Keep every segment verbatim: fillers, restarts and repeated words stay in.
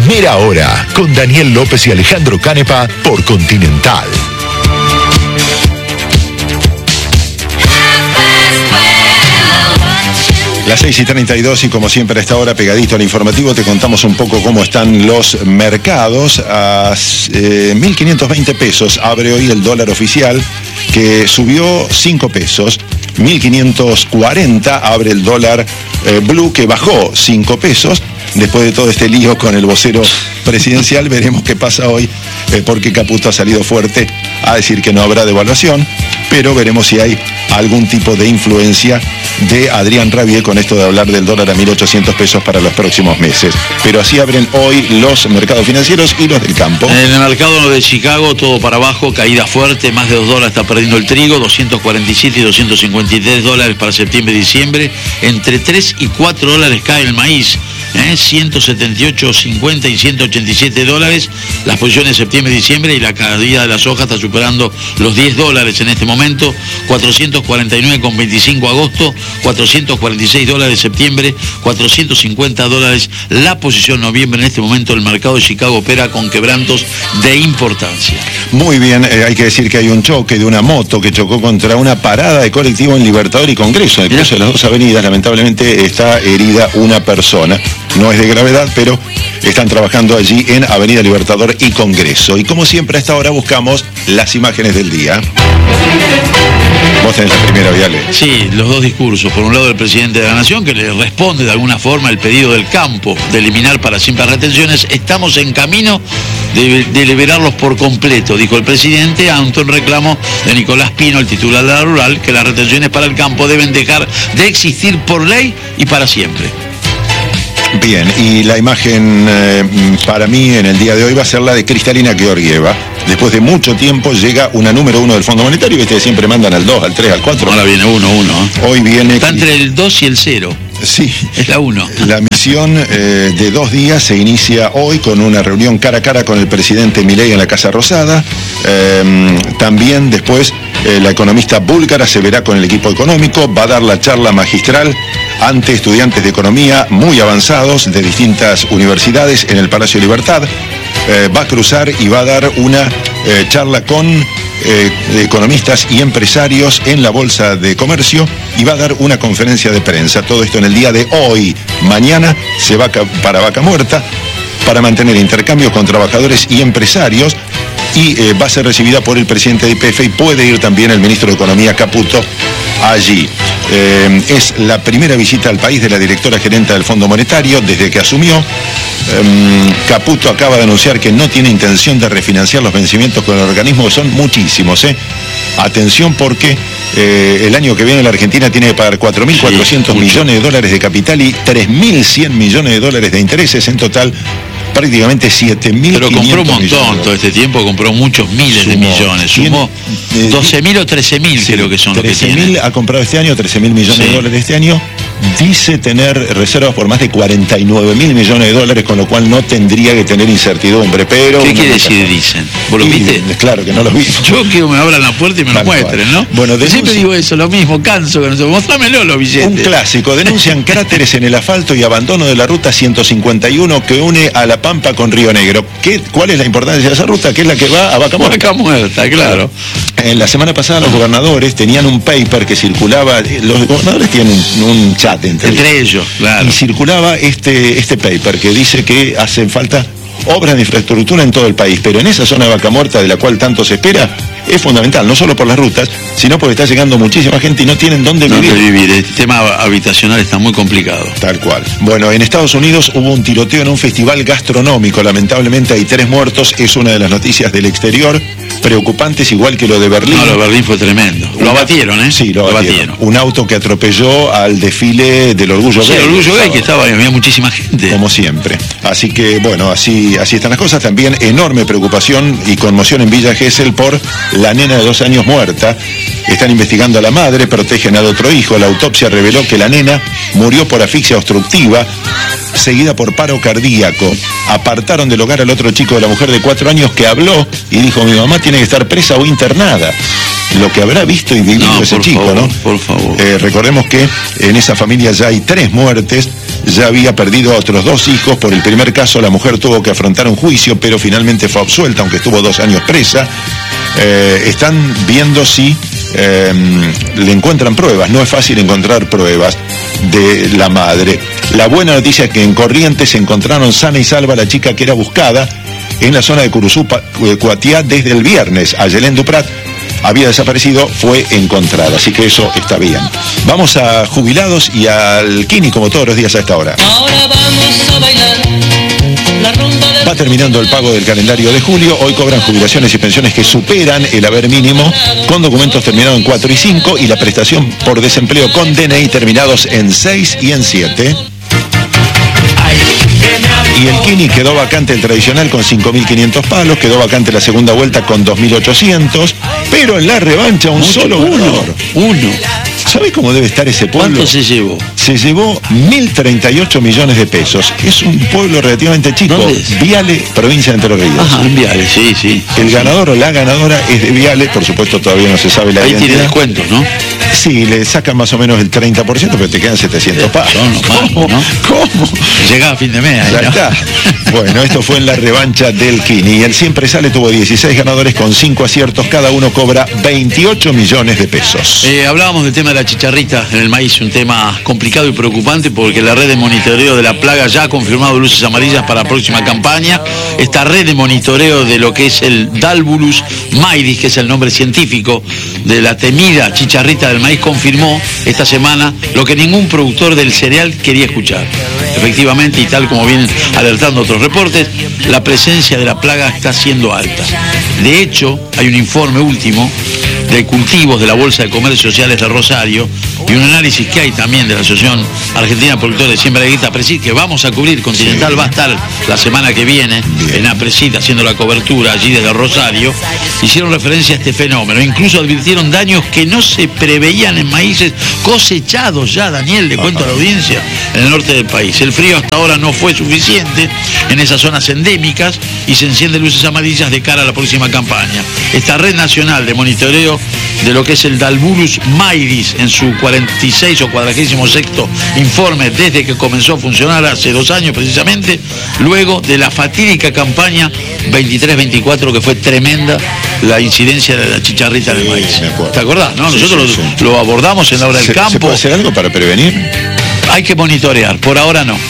Primera Hora, con Daniel López y Alejandro Canepa por Continental. Las seis y treinta y dos y como siempre a esta hora pegadito al informativo te contamos un poco cómo están los mercados. A eh, mil quinientos veinte pesos abre hoy el dólar oficial, que subió cinco pesos. mil quinientos cuarenta abre el dólar eh, blue, que bajó cinco pesos. Después de todo este lío con el vocero presidencial, veremos qué pasa hoy, eh, porque Caputo ha salido fuerte a decir que no habrá devaluación, pero veremos si hay algún tipo de influencia de Adrián Rabier con esto de hablar del dólar a mil ochocientos pesos para los próximos meses. Pero así abren hoy los mercados financieros y los del campo. En el mercado de Chicago, todo para abajo, caída fuerte, más de dos dólares está perdiendo el trigo, doscientos cuarenta y siete y doscientos cincuenta y tres dólares para septiembre y diciembre, entre tres y cuatro dólares cae el maíz. ¿Eh? ciento setenta y ocho cincuenta y ciento ochenta y siete dólares las posiciones de septiembre y diciembre, y la caída de la soja está superando los diez dólares en este momento. Cuatrocientos cuarenta y nueve con veinticinco agosto, cuatrocientos cuarenta y seis dólares septiembre, cuatrocientos cincuenta dólares la posición noviembre. En este momento el mercado de Chicago opera con quebrantos de importancia. Muy bien, eh, hay que decir que hay un choque de una moto que chocó contra una parada de colectivo en Libertador y Congreso. En el cruce de las dos avenidas, lamentablemente está herida una persona. No es de gravedad, pero están trabajando allí en Avenida Libertador y Congreso. Y como siempre a esta hora buscamos las imágenes del día. Vos tenés la primera, Viale. Sí, los dos discursos. Por un lado, el presidente de la Nación, que le responde de alguna forma el pedido del campo de eliminar para siempre las retenciones. Estamos en camino de, de liberarlos por completo, dijo el presidente, ante un reclamo de Nicolás Pino, el titular de la Rural, que las retenciones para el campo deben dejar de existir por ley y para siempre. Bien, y la imagen eh, para mí en el día de hoy va a ser la de Cristalina Georgieva. Después de mucho tiempo llega una número uno del Fondo Monetario, que ustedes siempre mandan al dos, al tres, al cuatro. Ahora viene uno, uno. ¿eh? Hoy viene... Está entre el dos y el cero. Sí. Es la uno. La misión eh, de dos días se inicia hoy con una reunión cara a cara con el presidente Milei en la Casa Rosada. Eh, también después eh, la economista búlgara se verá con el equipo económico, va a dar la charla magistral ante estudiantes de economía muy avanzados de distintas universidades en el Palacio Libertad. Eh, va a cruzar y va a dar una eh, charla con eh, economistas y empresarios en la Bolsa de Comercio, y va a dar una conferencia de prensa. Todo esto en el día de hoy. Mañana se va para Vaca Muerta para mantener intercambios con trabajadores y empresarios, y eh, va a ser recibida por el presidente de I P F, y puede ir también el ministro de Economía, Caputo, allí. Eh, es la primera visita al país de la directora gerente del Fondo Monetario desde que asumió. Eh, Caputo acaba de anunciar que no tiene intención de refinanciar los vencimientos con el organismo, que son muchísimos. ¿eh? Atención, porque eh, el año que viene la Argentina tiene que pagar cuatro mil cuatrocientos sí, millones de dólares de capital y tres mil cien millones de dólares de intereses. En total, prácticamente siete mil quinientos millones. Pero compró un montón todo este tiempo, compró muchos miles sumó, de millones. Sumó eh, doce mil o trece mil, sí, creo que son los que tiene. trece mil ha comprado este año, trece mil millones sí. de dólares este año. Dice tener reservas por más de cuarenta y nueve mil millones de dólares, con lo cual no tendría que tener incertidumbre. Pero ¿qué quiere decir dicen? ¿Vos lo viste? Claro que no lo vi. Yo quiero que me abran la puerta y me Tal lo muestren, cual. ¿no? Bueno, denuncia... siempre digo eso, lo mismo, canso con eso. Mostrámelo los billetes. Un clásico. Denuncian cráteres en el asfalto y abandono de la ruta ciento cincuenta y uno que une a La Pampa con Río Negro. ¿Qué, ¿Cuál es la importancia de esa ruta? Que es la que va a Vaca Muerta. Vaca Muerta, claro. En la semana pasada los gobernadores tenían un paper que circulaba. Los gobernadores tienen un chat entre, entre ellos. ellos claro. Y circulaba este, este paper que dice que hacen falta obras de infraestructura en todo el país, pero en esa zona de Vaca Muerta, de la cual tanto se espera, es fundamental, no solo por las rutas, sino porque está llegando muchísima gente y no tienen dónde vivir. ¿Dónde vivir? El tema habitacional está muy complicado. Tal cual. Bueno, en Estados Unidos hubo un tiroteo en un festival gastronómico. Lamentablemente hay tres muertos, es una de las noticias del exterior, preocupantes, igual que lo de Berlín. No, lo de Berlín fue tremendo. Lo Una... abatieron, ¿eh? Sí, lo, lo abatieron. Un auto que atropelló al desfile del Orgullo sí, Gay. el Orgullo Gay, que estaba, había muchísima gente. Como siempre. Así que, bueno, así, así están las cosas. También enorme preocupación y conmoción en Villa Gesell por la nena de dos años muerta. Están investigando a la madre, protegen al otro hijo. La autopsia reveló que la nena murió por asfixia obstructiva, seguida por paro cardíaco. Apartaron del hogar al otro chico de la mujer de cuatro años que habló y dijo: mi mamá tiene que estar presa o internada. Lo que habrá visto y vivido no, ese chico, favor, ¿no? Por favor. Eh, recordemos que en esa familia ya hay tres muertes ya había perdido a otros dos hijos. Por el primer caso, la mujer tuvo que afrontar un juicio, pero finalmente fue absuelta, aunque estuvo dos años presa. Eh, están viendo si eh, le encuentran pruebas. No es fácil encontrar pruebas de la madre. La buena noticia es que en Corrientes se encontraron sana y salva la chica que era buscada en la zona de Curuzú, Cuatiá, desde el viernes. Ayelén Duprat había desaparecido, fue encontrada, así que eso está bien. Vamos a jubilados y al Kini, como todos los días a esta hora. Ahora vamos a bailar la rumba del... Va terminando el pago del calendario de julio. Hoy cobran jubilaciones y pensiones que superan el haber mínimo, con documentos terminados en cuatro y cinco, y la prestación por desempleo con D N I terminados en seis y en siete. Y el Kini quedó vacante el tradicional con cinco mil quinientos palos, quedó vacante la segunda vuelta con dos mil ochocientos, pero en la revancha un Mucho, solo uno, ganador. uno. ¿Sabe cómo debe estar ese pueblo? ¿Cuánto se llevó? Se llevó mil treinta y ocho millones de pesos. Es un pueblo relativamente chico. ¿Dónde es? Viale, provincia de Entre Ríos. Ajá, en Viale, sí, sí. El ganador o la ganadora es de Viale, por supuesto todavía no se sabe la Ahí identidad. tiene descuentos, ¿no? Sí, le sacan más o menos el treinta por ciento, pero te quedan setecientos palos. Son los más, ¿Cómo? ¿no? ¿Cómo? Llega a fin de mes. ahí, Ya ¿no? está. Bueno, esto fue en la revancha del Kini. Y el Siempre Sale tuvo dieciséis ganadores con cinco aciertos. Cada uno cobra veintiocho millones de pesos. Eh, hablábamos del tema de la chicharrita en el maíz, un tema complicado y preocupante porque la red de monitoreo de la plaga ya ha confirmado luces amarillas para la próxima campaña. Esta red de monitoreo de lo que es el Dalbulus maidis, que es el nombre científico de la temida chicharrita del maíz, confirmó esta semana lo que ningún productor del cereal quería escuchar. Efectivamente, y tal como vienen alertando otros reportes, la presencia de la plaga está siendo alta. De hecho, hay un informe último de cultivos de la Bolsa de Comercios Sociales de Rosario y un análisis que hay también de la Asociación Argentina de Productores de Siembra de Guita, APRESID, que vamos a cubrir. Continental va a estar la semana que viene en APRESID haciendo la cobertura allí desde Rosario. Hicieron referencia a este fenómeno, incluso advirtieron daños que no se preveían en maíces cosechados ya, Daniel, le cuento a la audiencia, en el norte del país. El frío hasta ahora no fue suficiente en esas zonas endémicas y se encienden luces amarillas de cara a la próxima campaña. Esta red nacional de monitoreo de lo que es el Dalbulus maidis en su cuarenta y seis o cuadragésimo sexto informe desde que comenzó a funcionar hace dos años precisamente, luego de la fatídica campaña veintitrés veinticuatro, que fue tremenda la incidencia de la chicharrita del maíz. me acuerdo. ¿Te acordás? ¿No? Sí, Nosotros sí, lo, sí. lo abordamos en la hora del ¿Se, campo. ¿Se puede hacer algo para prevenir? Hay que monitorear, por ahora no.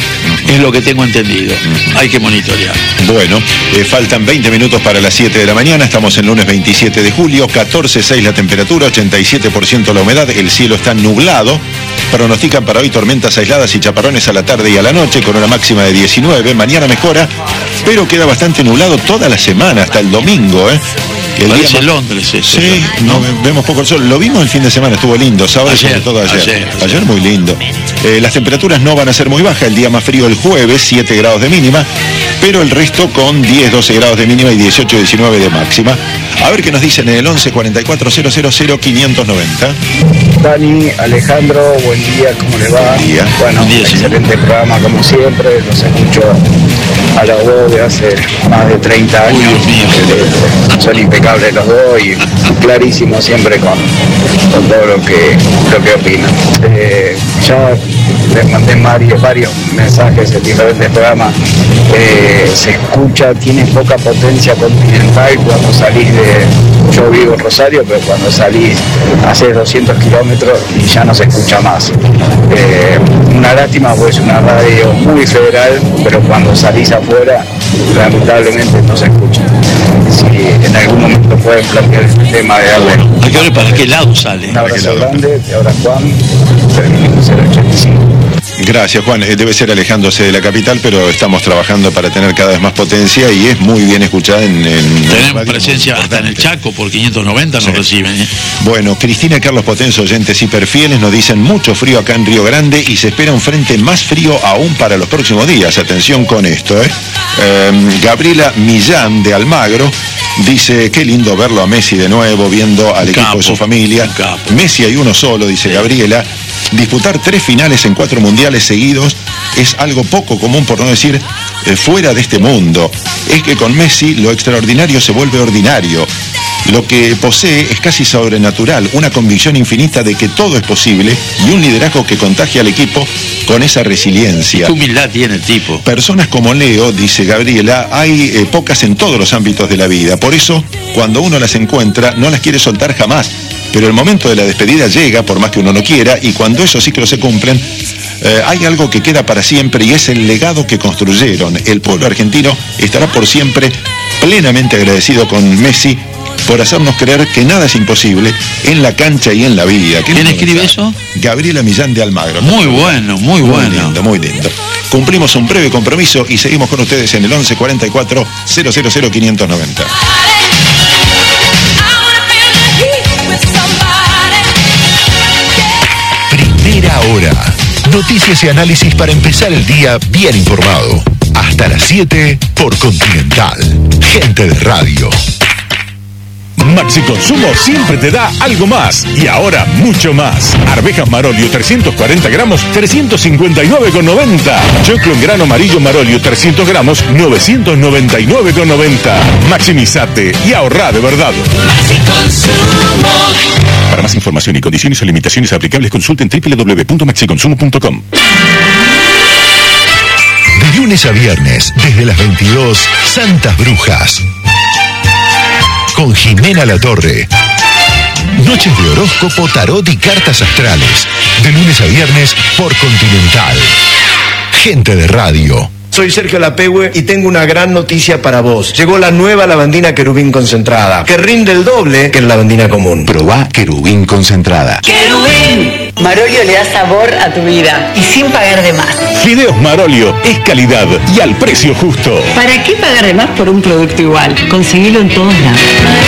Es lo que tengo entendido. Hay que monitorear. Bueno, eh, faltan veinte minutos para las siete de la mañana. Estamos en lunes veintisiete de julio, catorce coma seis la temperatura, ochenta y siete por ciento la humedad. El cielo está nublado. Pronostican para hoy tormentas aisladas y chaparrones a la tarde y a la noche, con una máxima de diecinueve. Mañana mejora, pero queda bastante nublado toda la semana, hasta el domingo, ¿eh? El Parece día más- Londres eso. Sí, no, vemos poco el sol. Lo vimos el fin de semana, estuvo lindo, sábado y Ayer, sobre todo ayer. ayer, Ayer, ayer. muy lindo. Eh, las temperaturas no van a ser muy bajas, el día más frío el jueves, siete grados de mínima, pero el resto con diez, doce grados de mínima y dieciocho, diecinueve de máxima. A ver qué nos dicen en el once cuarenta y cuatro cero cero cero quinientos noventa. Dani, Alejandro, buen día, ¿cómo le va? Buen día. Bueno, Buen día, señor. excelente programa como siempre, los escucho a los dos de hace más de treinta años. Uy, Dios mío. Eh, son impecables los dos y clarísimos siempre con, con todo lo que, lo que opinan. Eh, ya les mandé varios, varios mensajes en diferentes programas. Eh, se escucha, tiene poca potencia continental cuando salís de... Yo vivo en Rosario, pero cuando salís haces doscientos kilómetros y ya no se escucha más. Eh, una lástima, pues es una radio muy federal, pero cuando salís afuera, lamentablemente no se escucha. Si en algún momento pueden plantear el tema de darle Hay que ver para qué lado sale. un abrazo grande, de ahora Juan, terminamos cero ochenta y cinco. Gracias, Juan. Eh, Debe ser alejándose de la capital, pero estamos trabajando para tener cada vez más potencia y es muy bien escuchada en... en Tenemos radio, presencia muy hasta en el importante. Chaco, por quinientos noventa nos Sí. reciben. ¿eh? Bueno, Cristina y Carlos Potenzo, oyentes hiperfieles, nos dicen mucho frío acá en Río Grande y se espera un frente más frío aún para los próximos días. Atención con esto, ¿eh? Eh, Gabriela Millán de Almagro dice, qué lindo verlo a Messi de nuevo, viendo al Un equipo capo, de su familia. un capo. Messi hay uno solo, dice Gabriela. Disputar tres finales en cuatro mundiales seguidos es algo poco común, por no decir eh, fuera de este mundo. Es que con Messi lo extraordinario se vuelve ordinario. Lo que posee es casi sobrenatural, una convicción infinita de que todo es posible y un liderazgo que contagia al equipo con esa resiliencia. Qué humildad tiene el tipo. Personas como Leo, dice Gabriela, hay eh, pocas en todos los ámbitos de la vida. Por eso, cuando uno las encuentra, no las quiere soltar jamás. Pero el momento de la despedida llega, por más que uno no quiera, y cuando esos ciclos se cumplen, eh, hay algo que queda para siempre y es el legado que construyeron. El pueblo argentino estará por siempre plenamente agradecido con Messi por hacernos creer que nada es imposible en la cancha y en la vida. ¿Quién escribe eso? Gabriela Millán de Almagro. Muy bueno, muy bueno. Muy lindo, muy lindo. Cumplimos un breve compromiso y seguimos con ustedes en el once cuarenta y cuatro cero cero cero quinientos noventa. Primera hora. Noticias y análisis para empezar el día bien informado. Hasta las siete por Continental. Gente de radio. Maxi Consumo siempre te da algo más y ahora mucho más. Arvejas Marolio trescientos cuarenta gramos, trescientos cincuenta y nueve con noventa. Choclo en grano amarillo Marolio trescientos gramos, novecientos noventa y nueve con noventa. Maximizate y ahorrá de verdad. Maxi Consumo. Para más información y condiciones o limitaciones aplicables consulten doble u doble u doble u punto maxi consumo punto com. De lunes a viernes, desde las veintidós, Santas Brujas. Con Jimena Latorre. Noches de horóscopo, tarot y cartas astrales. De lunes a viernes por Continental. Gente de radio. Soy Sergio Lapehue y tengo una gran noticia para vos. Llegó la nueva lavandina Querubín concentrada, que rinde el doble que la lavandina común. Probá Querubín concentrada. ¡Querubín! Marolio le da sabor a tu vida y sin pagar de más. Fideos Marolio es calidad y al precio justo. ¿Para qué pagar de más por un producto igual? Conseguilo en todos lados.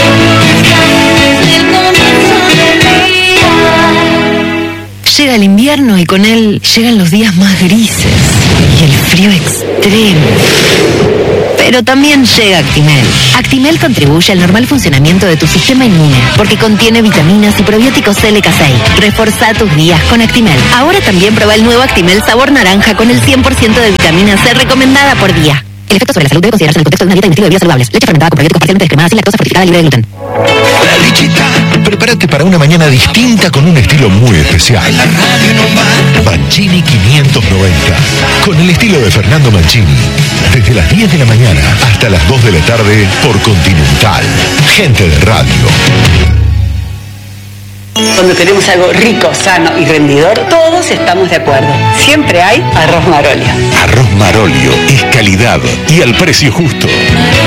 Llega el invierno y con él llegan los días más grises y el frío extremo. Pero también llega Actimel. Actimel contribuye al normal funcionamiento de tu sistema inmune porque contiene vitaminas y probióticos L K seis. Reforzá tus días con Actimel. Ahora también prueba el nuevo Actimel sabor naranja con el cien por ciento de vitamina C recomendada por día. El efecto sobre la salud debe considerarse en el contexto de una dieta y un estilo de vida saludables. Leche fermentada con probióticos parcialmente descremada, sin lactosa, fortificada, libre de gluten. La lechita. Prepárate para una mañana distinta con un estilo muy especial. Mancini quinientos noventa. Con el estilo de Fernando Mancini. Desde las diez de la mañana hasta las dos de la tarde por Continental. Gente de radio. Cuando queremos algo rico, sano y rendidor, todos estamos de acuerdo. Siempre hay arroz Marolio. Arroz Marolio es calidad y al precio justo.